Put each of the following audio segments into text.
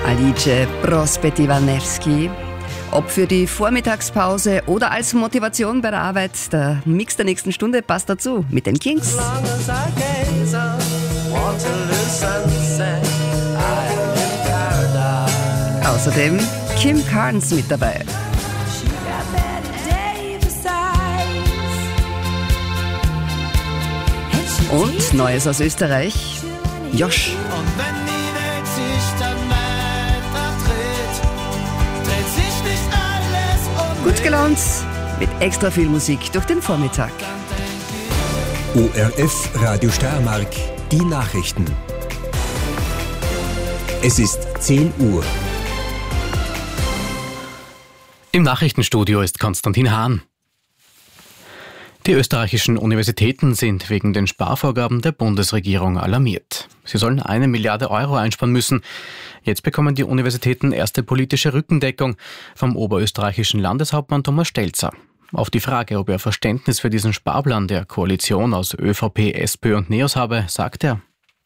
Alice Prospeti-Wanewski. Ob für die Vormittagspause oder als Motivation bei der Arbeit, der Mix der nächsten Stunde passt dazu mit den Kings. Außerdem Kim Carnes mit dabei. Und Neues aus Österreich, Josh. Und wenn die Welt sich dann weiter dreht sich nicht alles um. Gut gelaunt, mit extra viel Musik durch den Vormittag. ORF Radio Steiermark, die Nachrichten. Es ist 10 Uhr. Im Nachrichtenstudio ist Konstantin Hahn. Die österreichischen Universitäten sind wegen den Sparvorgaben der Bundesregierung alarmiert. Sie sollen 1 Milliarde Euro einsparen müssen. Jetzt bekommen die Universitäten erste politische Rückendeckung vom oberösterreichischen Landeshauptmann Thomas Stelzer. Auf die Frage, ob er Verständnis für diesen Sparplan der Koalition aus ÖVP, SPÖ und NEOS habe, sagt er: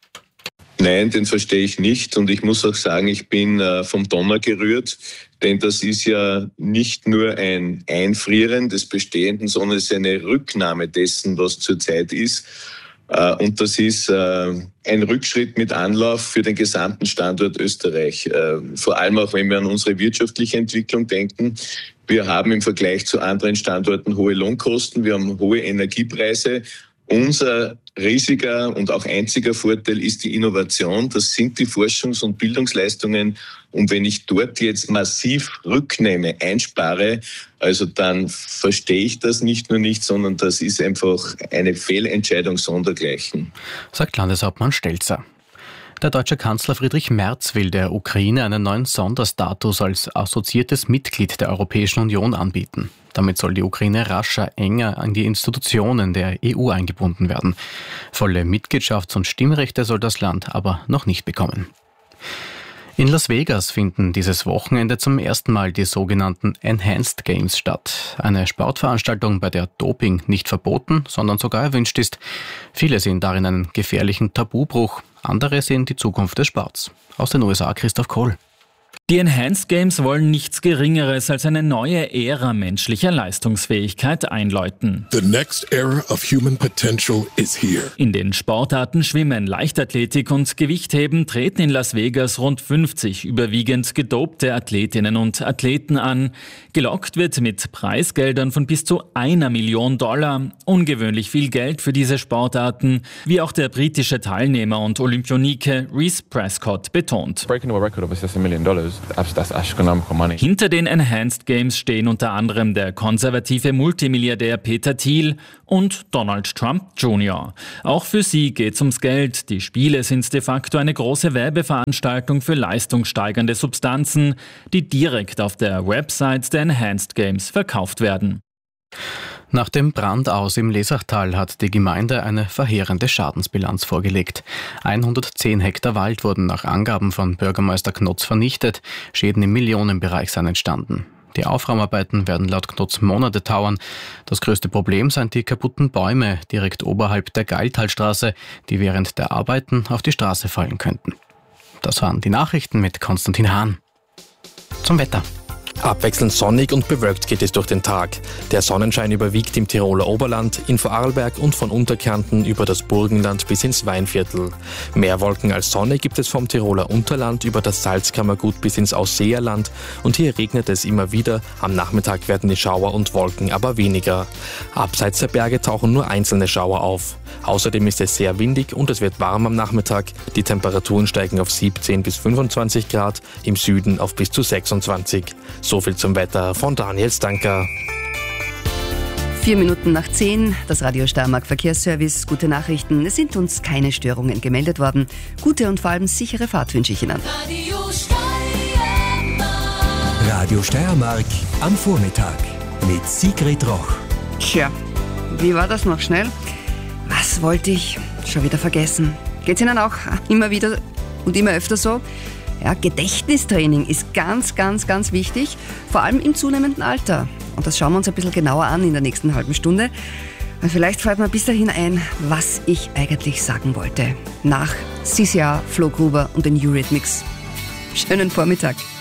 Nein, den verstehe ich nicht, und ich muss auch sagen, ich bin vom Donner gerührt, denn das ist ja nicht nur ein Einfrieren des Bestehenden, sondern es ist eine Rücknahme dessen, was zurzeit ist. Und das ist ein Rückschritt mit Anlauf für den gesamten Standort Österreich. Vor allem auch, wenn wir an unsere wirtschaftliche Entwicklung denken. Wir haben im Vergleich zu anderen Standorten hohe Lohnkosten, wir haben hohe Energiepreise. Unser riesiger und auch einziger Vorteil ist die Innovation. Das sind die Forschungs- und Bildungsleistungen. Und wenn ich dort jetzt massiv rücknehme, einspare, also dann verstehe ich das nicht nur nicht, sondern das ist einfach eine Fehlentscheidung sondergleichen. Sagt Landeshauptmann Stelzer. Der deutsche Kanzler Friedrich Merz will der Ukraine einen neuen Sonderstatus als assoziiertes Mitglied der Europäischen Union anbieten. Damit soll die Ukraine rascher, enger an die Institutionen der EU eingebunden werden. Volle Mitgliedschafts- und Stimmrechte soll das Land aber noch nicht bekommen. In Las Vegas finden dieses Wochenende zum ersten Mal die sogenannten Enhanced Games statt. Eine Sportveranstaltung, bei der Doping nicht verboten, sondern sogar erwünscht ist. Viele sehen darin einen gefährlichen Tabubruch, andere sehen die Zukunft des Sports. Aus den USA Christoph Kohl. Die Enhanced Games wollen nichts Geringeres als eine neue Ära menschlicher Leistungsfähigkeit einläuten. The next era of human potential is here. In den Sportarten Schwimmen, Leichtathletik und Gewichtheben treten in Las Vegas rund 50 überwiegend gedopte Athletinnen und Athleten an. Gelockt wird mit Preisgeldern von bis zu $1 Million. Ungewöhnlich viel Geld für diese Sportarten, wie auch der britische Teilnehmer und Olympionike Reece Prescott betont. Breaking a record of $1 million. That's astronomical money. Hinter den Enhanced Games stehen unter anderem der konservative Multimilliardär Peter Thiel und Donald Trump Jr. Auch für sie geht's ums Geld. Die Spiele sind de facto eine große Werbeveranstaltung für leistungssteigernde Substanzen, die direkt auf der Website der Enhanced Games verkauft werden. Nach dem Brandaus im Lesachtal hat die Gemeinde eine verheerende Schadensbilanz vorgelegt. 110 Hektar Wald wurden nach Angaben von Bürgermeister Knotz vernichtet. Schäden im Millionenbereich seien entstanden. Die Aufraumarbeiten werden laut Knotz Monate dauern. Das größte Problem seien die kaputten Bäume direkt oberhalb der Geiltalstraße, die während der Arbeiten auf die Straße fallen könnten. Das waren die Nachrichten mit Konstantin Hahn. Zum Wetter. Abwechselnd sonnig und bewölkt geht es durch den Tag. Der Sonnenschein überwiegt im Tiroler Oberland, in Vorarlberg und von Unterkärnten über das Burgenland bis ins Weinviertel. Mehr Wolken als Sonne gibt es vom Tiroler Unterland über das Salzkammergut bis ins Ausseerland, und hier regnet es immer wieder. Am Nachmittag werden die Schauer und Wolken aber weniger. Abseits der Berge tauchen nur einzelne Schauer auf. Außerdem ist es sehr windig und es wird warm am Nachmittag. Die Temperaturen steigen auf 17 bis 25 Grad, im Süden auf bis zu 26. So viel zum Wetter von Daniel Stanker. 4 Minuten nach 10, das Radio Steiermark Verkehrsservice. Gute Nachrichten, es sind uns keine Störungen gemeldet worden. Gute und vor allem sichere Fahrt wünsche ich Ihnen. Radio Steiermark am Vormittag mit Sigrid Roch. Tja, wie war das noch schnell? Was wollte ich? Schon wieder vergessen. Geht's Ihnen auch immer wieder und immer öfter so? Ja, Gedächtnistraining ist ganz, ganz, ganz wichtig, vor allem im zunehmenden Alter. Und das schauen wir uns ein bisschen genauer an in der nächsten halben Stunde. Und vielleicht fällt mir bis dahin ein, was ich eigentlich sagen wollte. Nach CCR, Flo Gruber und den Eurythmics. Schönen Vormittag.